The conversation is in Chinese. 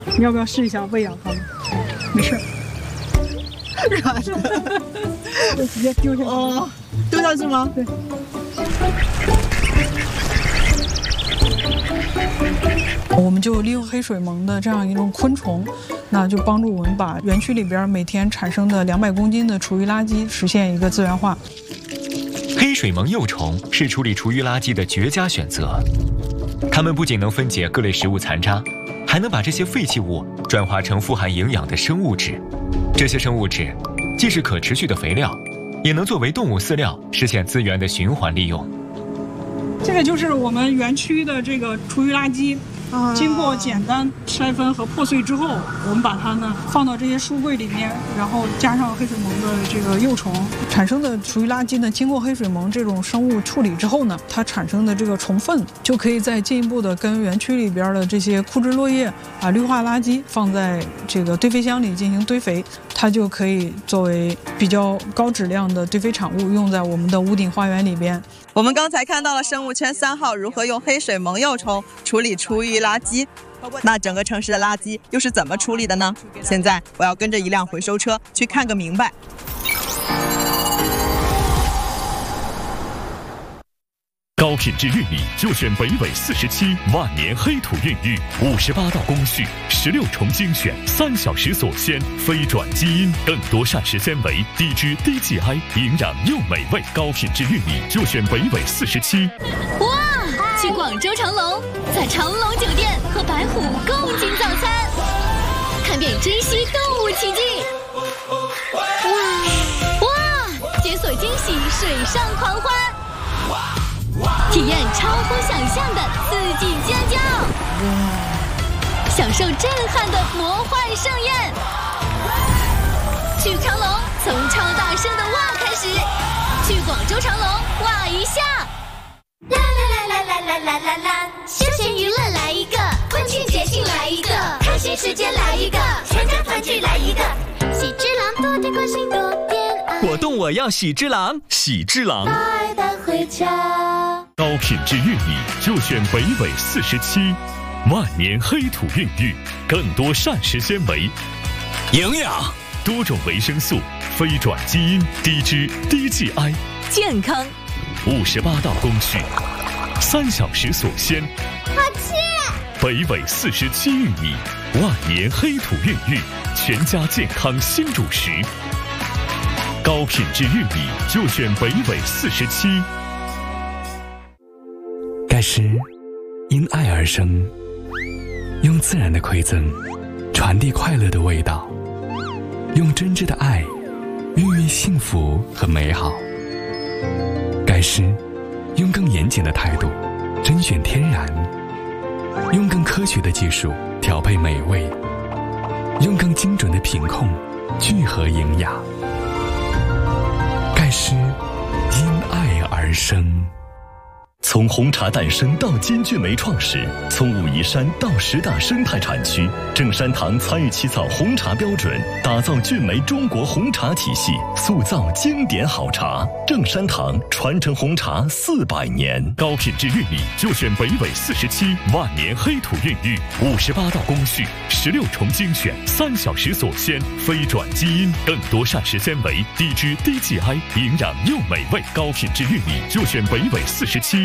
你要不要试一下喂养它们？没事。 软的， 就直接丢下去。 哦，丢下去吗？ 对。我们就利用黑水虻的这样一种昆虫，那就帮助我们把园区里边每天产生的200公斤的厨余垃圾实现一个资源化。 黑水虻幼虫是处理厨余垃圾的绝佳选择，它们不仅能分解各类食物残渣，还能把这些废弃物转化成富含营养的生物质。这些生物质既是可持续的肥料，也能作为动物饲料，实现资源的循环利用。 这个就是我们园区的这个厨余垃圾。经过简单筛分和破碎之后，我们把它呢放到这些书柜里面，然后加上黑水虻的这个幼虫产生的厨余垃圾呢，经过黑水虻这种生物处理之后呢，它产生的这个虫粪就可以再进一步的跟园区里边的这些枯枝落叶绿化垃圾放在这个堆肥箱里进行堆肥，它就可以作为比较高质量的堆肥产物用在我们的屋顶花园里边。 我们刚才看到了生物圈3号如何用黑水虻幼虫处理厨余垃圾，那整个城市的垃圾又是怎么处理的呢？现在我要跟着一辆回收车去看个明白。 高品质玉米就选北纬47万年黑土孕育，58道工序，16重精选，3小时锁鲜，非转基因，更多膳食纤维，低脂低 GI， 营养又美味。高品质玉米就选北纬47。 哇！去广州长隆，在长隆酒店和白虎共进早餐，看遍珍稀动物奇迹。哇！解锁惊喜水上狂欢。体验超乎想象的刺激尖叫，享受震撼的魔幻盛宴。去长隆，从超大声的哇开始，去广州长隆哇一下。 啦啦啦啦啦啦啦啦！休闲娱乐来一个，婚庆节庆来一个，开心时间来一个，全家团聚来一个。喜之郎多点关心多点爱， 果冻我要喜之郎，喜之郎带回家。 高品质玉米就选北纬47，万年黑土孕育，更多膳食纤维， 营养， 多种维生素，非转基因，低脂低 GI， 健康。 58道工序，3小时锁鲜。 好吃！ 北纬47玉米，万年黑土孕育，全家健康新主食。高品质玉米就选北纬47。 盖诗因爱而生，用自然的馈赠传递快乐的味道，用真挚的爱孕育幸福和美好。盖诗用更严谨的态度甄选天然，用更科学的技术调配美味，用更精准的品控聚合营养。盖诗因爱而生。 从红茶诞生到金骏眉创始，从武夷山到10大生态产区，正山堂参与起草红茶标准，打造骏眉中国红茶体系，塑造经典好茶。正山堂传承红茶400年，高品质玉米就选北纬47，万年黑土孕育，58道工序，16重精选，3小时锁鲜，非转基因，更多膳食纤维，低脂低 GI， 营养又美味。高品质玉米就选北纬47。